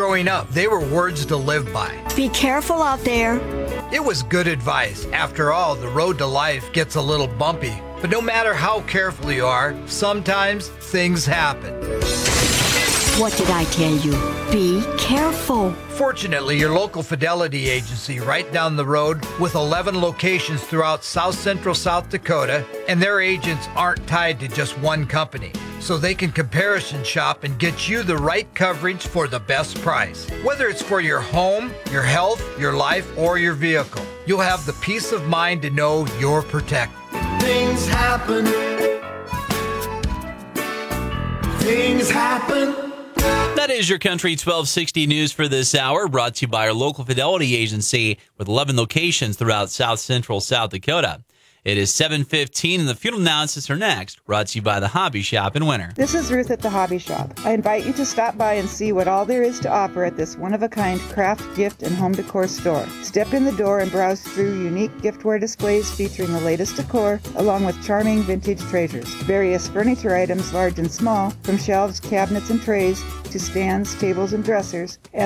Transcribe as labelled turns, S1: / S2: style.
S1: Growing up, they were words to live by.
S2: Be careful out there.
S1: It was good advice. After all, the road to life gets a little bumpy. But no matter how careful you are, sometimes things happen.
S2: What did I tell you? Be careful.
S1: Fortunately, your local Fidelity agency right down the road with 11 locations throughout South Central South Dakota, and their agents aren't tied to just one company. So they can comparison shop and get you the right coverage for the best price. Whether it's for your home, your health, your life, or your vehicle, you'll have the peace of mind to know you're protected.
S3: Things happen. Things happen.
S4: That is your Country 1260 news for this hour, brought to you by our local Fidelity agency with 11 locations throughout South Central South Dakota. It is 7:15 and the funeral announcements are next, brought to you by the Hobby Shop in Winter.
S5: This is Ruth at the Hobby Shop. I invite you to stop by and see what all there is to offer at this one-of-a-kind craft, gift, and home decor store. Step in the door and browse through unique giftware displays featuring the latest decor, along with charming vintage treasures. Various furniture items, large and small, from shelves, cabinets, and trays, to stands, tables, and dressers, and